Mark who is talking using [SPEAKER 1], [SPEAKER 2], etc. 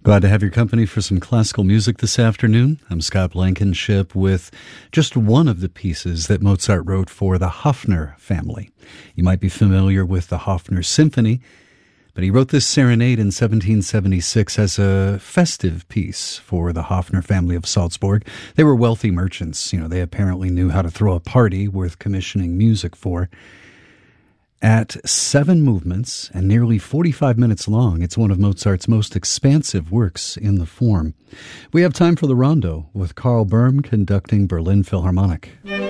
[SPEAKER 1] Glad to have your company for some classical music this afternoon. I'm Scott Blankenship with just one of the pieces that Mozart wrote for the Hofner family. You might be familiar with the Hofner Symphony, but he wrote this serenade in 1776 as a festive piece for the Hofner family of Salzburg. They were wealthy merchants. They apparently knew how to throw a party worth commissioning music for. At 7 movements and nearly 45 minutes long, it's one of Mozart's most expansive works in the form. We have time for the rondo with Karl Böhm conducting Berlin Philharmonic.